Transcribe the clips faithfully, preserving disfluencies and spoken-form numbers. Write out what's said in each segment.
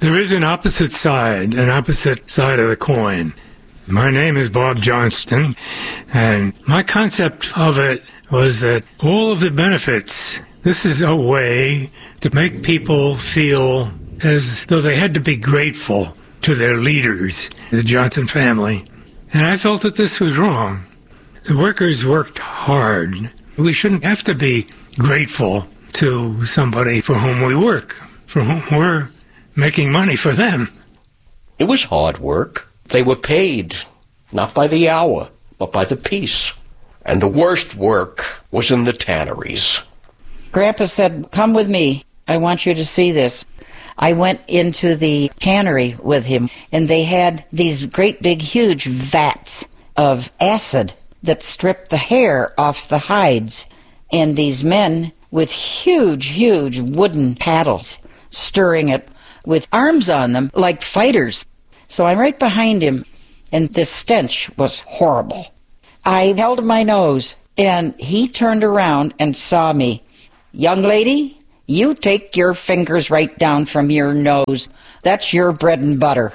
There is an opposite side, an opposite side of the coin. My name is Bob Johnston, and my concept of it was that all of the benefits, this is a way to make people feel as though they had to be grateful to their leaders, the Johnson family. And I felt that this was wrong. The workers worked hard. We shouldn't have to be grateful to somebody for whom we work, for whom we're making money for them. It was hard work. They were paid, not by the hour, but by the piece. And the worst work was in the tanneries. Grandpa said, "Come with me. I want you to see this." I went into the tannery with him, and they had these great big huge vats of acid that stripped the hair off the hides. And these men with huge, huge wooden paddles stirring it with arms on them like fighters. So I'm right behind him, and the stench was horrible. I held my nose, and he turned around and saw me. "Young lady, you take your fingers right down from your nose. That's your bread and butter."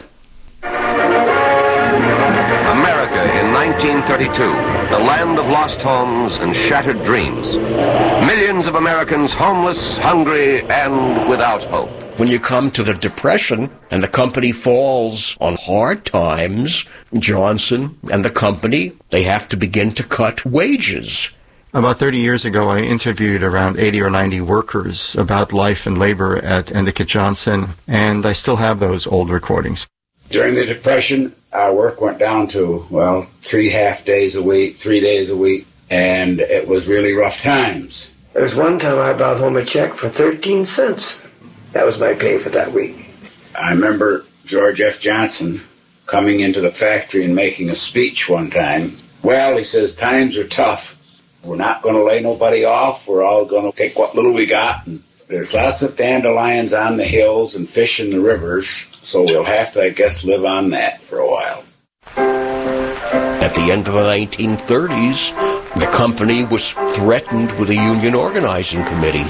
America in nineteen thirty-two, the land of lost homes and shattered dreams. Millions of Americans homeless, hungry, and without hope. When you come to the Depression and the company falls on hard times, Johnson and the company, they have to begin to cut wages. About thirty years ago, I interviewed around eighty or ninety workers about life and labor at Endicott Johnson, and I still have those old recordings. During the Depression, our work went down to, well, three half days a week, three days a week, and it was really rough times. There was one time I brought home a check for thirteen cents. That was my pay for that week. I remember George F. Johnson coming into the factory and making a speech one time. Well, he says, times are tough. We're not going to lay nobody off. We're all going to take what little we got. And there's lots of dandelions on the hills and fish in the rivers, so we'll have to, I guess, live on that for a while. At the end of the nineteen thirties, the company was threatened with a union organizing committee.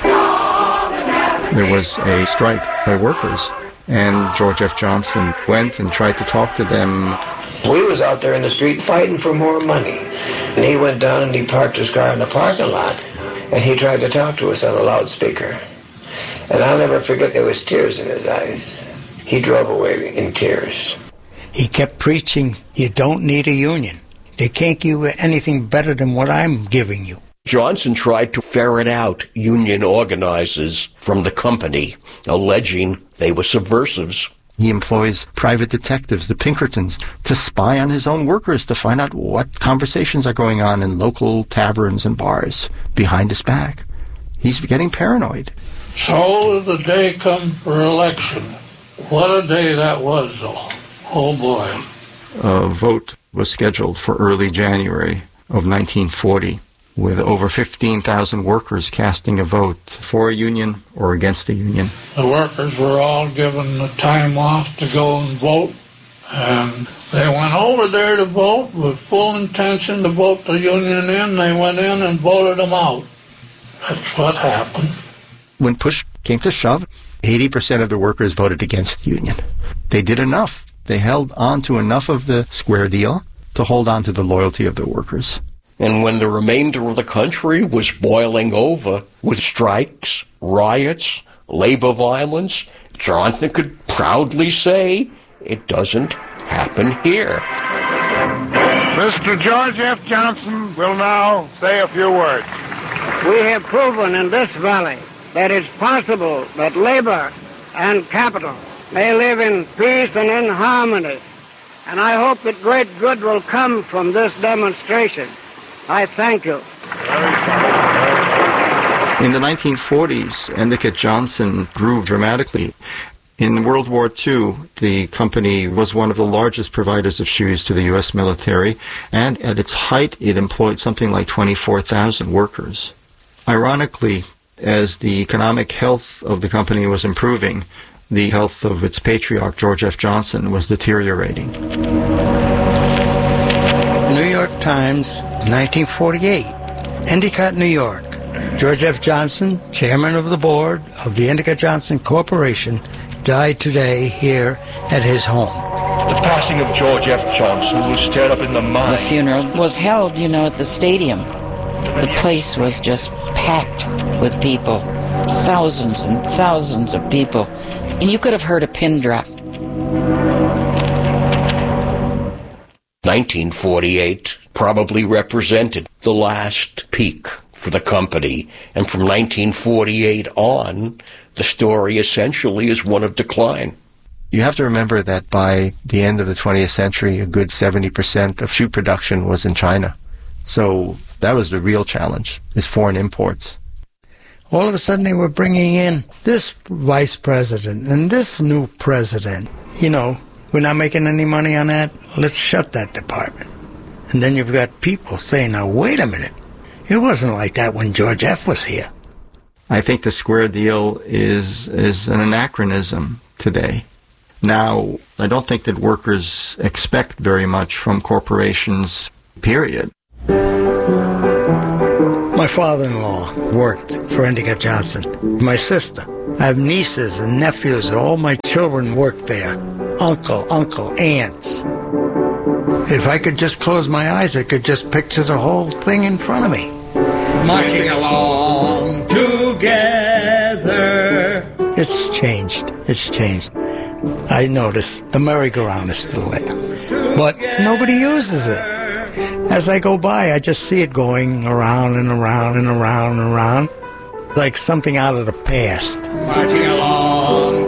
There was a strike by workers, and George F. Johnson went and tried to talk to them. We was out there in the street fighting for more money, and he went down and he parked his car in the parking lot, and he tried to talk to us on a loudspeaker. And I'll never forget, there was tears in his eyes. He drove away in tears. He kept preaching, you don't need a union. They can't give you anything better than what I'm giving you. Johnson tried to ferret out union organizers from the company, alleging they were subversives. He employs private detectives, the Pinkertons, to spy on his own workers to find out what conversations are going on in local taverns and bars behind his back. He's getting paranoid. So the day come for election. What a day that was, though. Oh, boy. A vote was scheduled for early January of nineteen forty, with over fifteen thousand workers casting a vote for a union or against a union. The workers were all given the time off to go and vote, and they went over there to vote with full intention to vote the union in. They went in and voted them out. That's what happened. When push came to shove, eighty percent of the workers voted against the union. They did enough. They held on to enough of the square deal to hold on to the loyalty of the workers. And when the remainder of the country was boiling over with strikes, riots, labor violence, Johnson could proudly say, it doesn't happen here. Mister George F. Johnson will now say a few words. We have proven in this valley that it's possible that labor and capital may live in peace and in harmony. And I hope that great good will come from this demonstration. I thank you. In the nineteen forties, Endicott Johnson grew dramatically. In World War Two, the company was one of the largest providers of shoes to the U S military, and at its height, it employed something like twenty-four thousand workers. Ironically, as the economic health of the company was improving, the health of its patriarch, George F. Johnson, was deteriorating. New York Times, nineteen forty-eight, Endicott, New York. George F. Johnson, chairman of the board of the Endicott Johnson Corporation, died today here at his home. The passing of George F. Johnson will stir up in the mind. The funeral was held, you know, at the stadium. The place was just packed with people, thousands and thousands of people, and you could have heard a pin drop. nineteen forty-eight probably represented the last peak for the company, and from nineteen forty-eight on, the story essentially is one of decline. You have to remember that by the end of the twentieth century, a good seventy percent of shoe production was in China. So that was the real challenge, is foreign imports. All of a sudden they were bringing in this vice president and this new president. You know, we're not making any money on that. Let's shut that department. And then you've got people saying, now, wait a minute. It wasn't like that when George F. was here. I think the square deal is is an anachronism today. Now, I don't think that workers expect very much from corporations, period. My father-in-law worked for Endicott Johnson. My sister. I have nieces and nephews. All my children worked there. Uncle, uncle, aunts. If I could just close my eyes, I could just picture the whole thing in front of me. Marching along together. It's changed. It's changed. I noticed the merry-go-round is still there. But nobody uses it. As I go by, I just see it going around and around and around and around, like something out of the past. Marching along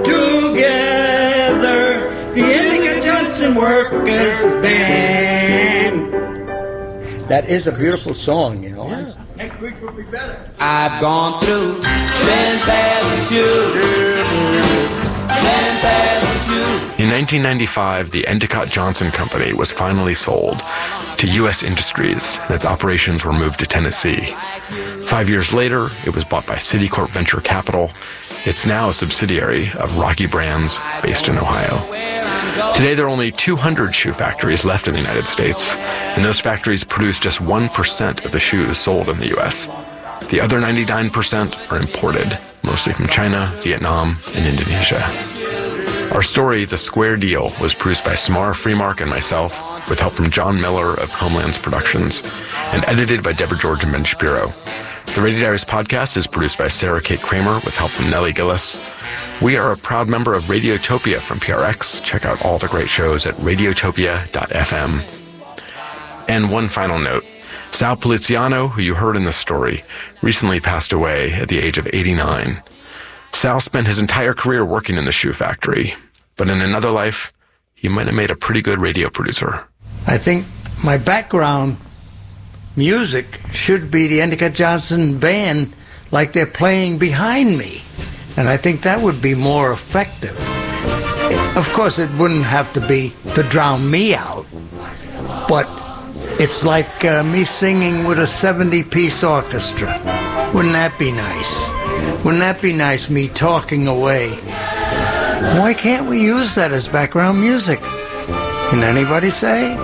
together, the Endicott Johnson Workers Band. That is a beautiful song, you know. Yeah. Next week will be better. I've gone through ten pairs of shoes. ten pairs of shoes. In nineteen ninety-five, the Endicott Johnson Company was finally sold to U S Industries, and its operations were moved to Tennessee. Five years later, it was bought by Citicorp Venture Capital. It's now a subsidiary of Rocky Brands, based in Ohio. Today, there are only two hundred shoe factories left in the United States, and those factories produce just one percent of the shoes sold in the U S. The other ninety-nine percent are imported, mostly from China, Vietnam, and Indonesia. Our story, The Square Deal, was produced by Samara Freemark and myself, with help from John Miller of Homelands Productions, and edited by Deborah George and Ben Shapiro. The Radio Diaries podcast is produced by Sarah Kate Kramer, with help from Nellie Gillis. We are a proud member of Radiotopia from P R X. Check out all the great shows at radiotopia dot f m. And one final note. Sal Poliziano, who you heard in the story, recently passed away at the age of eighty-nine. Sal spent his entire career working in the shoe factory, but in another life, he might have made a pretty good radio producer. I think my background music should be the Endicott Johnson Band, like they're playing behind me. And I think that would be more effective. Of course, it wouldn't have to be to drown me out, but it's like uh, me singing with a seventy-piece orchestra. Wouldn't that be nice? Wouldn't that be nice, me talking away? Why can't we use that as background music? Can anybody say?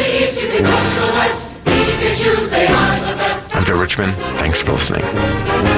I'm Joe Richmond. Thanks for listening.